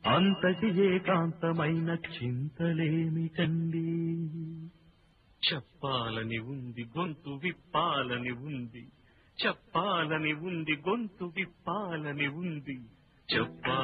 అంతటి ఏకాంతమైన చింతలేమిటండి చెప్పాలని ఉంది గొంతు విప్పాలని ఉంది చెప్పాలని ఉంది గొంతు విప్పాలని ఉంది చెప్పా